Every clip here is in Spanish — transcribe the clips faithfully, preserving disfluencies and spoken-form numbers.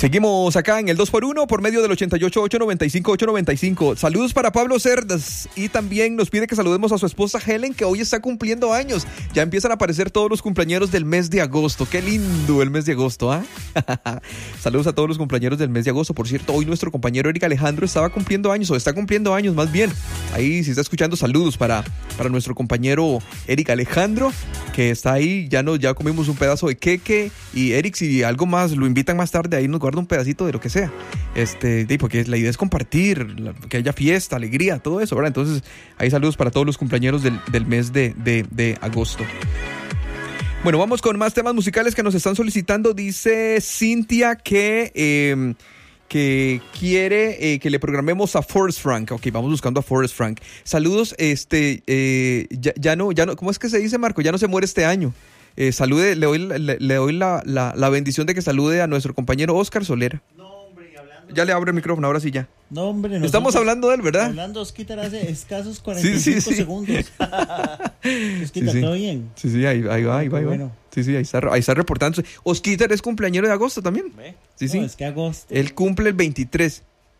Seguimos acá en el dos por uno por medio del ochenta y ocho, ocho noventa y cinco, ocho noventa y cinco. Saludos para Pablo Cerdas y también nos pide que saludemos a su esposa Helen, que hoy está cumpliendo años. Ya empiezan a aparecer todos los cumpleaños del mes de agosto. Qué lindo el mes de agosto, ¿ah? ¿eh? Saludos a todos los cumpleaños del mes de agosto. Por cierto, hoy nuestro compañero Eric Alejandro estaba cumpliendo años o está cumpliendo años más bien. Ahí si está escuchando, saludos para, para nuestro compañero Eric Alejandro, que está ahí. Ya, no, ya comimos un pedazo de queque y Eric, si algo más lo invitan más tarde, ahí nos guarda un pedacito de lo que sea, este, porque la idea es compartir, que haya fiesta, alegría, todo eso, ¿verdad? Entonces, hay saludos para todos los cumpleañeros del, del mes de, de, de agosto. Bueno, vamos con más temas musicales que nos están solicitando. Dice Cintia que, eh, que quiere eh, que le programemos a Forrest Frank. Ok, vamos buscando a Forrest Frank. Saludos, este, eh, ya, ya no, ya no, ¿cómo es que se dice, Marco? Ya no se muere este año. Eh, salude, le doy, le, le doy la, la, la bendición de que salude a nuestro compañero Oscar Solera. No, hombre, hablando... Ya le abro el micrófono, ahora sí ya. No, hombre, nosotros... Estamos hablando de él, ¿verdad? Hablando Osquitar hace escasos cuarenta y cinco sí, sí, sí. segundos. Osquitar, sí, sí. ¿todo bien? Sí, sí, ahí, ahí va, ahí va, ahí va. Bueno. Sí, sí, ahí está, ahí está reportando. Osquitar es cumpleañero de agosto también. ¿Ve? Sí, no, sí. es que agosto. Él cumple el veintitrés.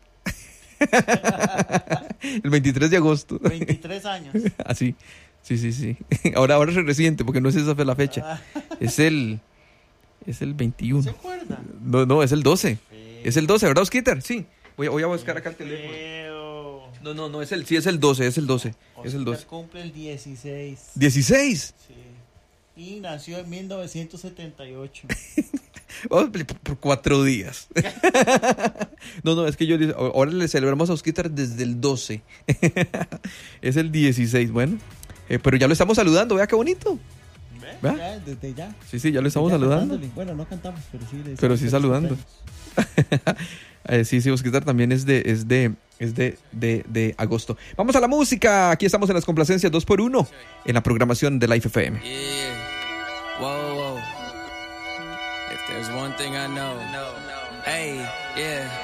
El veintitrés de agosto. veintitrés años. Así. Sí, sí, sí. Ahora, ahora es reciente porque no es esa la fecha. Es el es el veintiuno. ¿Se acuerda? No, no, es el doce. Feo. Es el doce, ¿verdad, Osquitar? Sí. Voy, voy a buscar acá el teléfono. Feo. No, no, no, es el, sí, es el doce, es el doce. Osquitar Es el doce. cumple el dieciséis. ¿dieciséis? Sí. Y nació en mil novecientos setenta y ocho. Oh, por, por cuatro días. No, no, es que yo ahora le celebramos a Osquitar desde el doce. Es el dieciséis, bueno. Eh, pero ya lo estamos saludando, vea qué bonito. ¿Ve? Ya, desde ya. Sí, sí, ya lo estamos ya saludando. Cantándole. Bueno, no cantamos, pero sí. Le pero sí saludando. eh, sí, sí, Osquitar también es de, es de, es de, de, de agosto. Vamos a la música. Aquí estamos en las complacencias dos por uno en la programación de Life F M. Yeah. Whoa, whoa. If there's one thing I know, no, no. Hey, yeah.